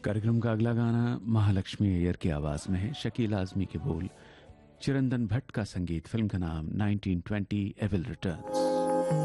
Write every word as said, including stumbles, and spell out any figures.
कार्यक्रम का अगला गाना महालक्ष्मी अय्यर की आवाज में है। शकील आजमी के बोल, चिरंतन भट्ट का संगीत। फिल्म का नाम नाइनटीन ट्वेंटी एविल रिटर्न्स।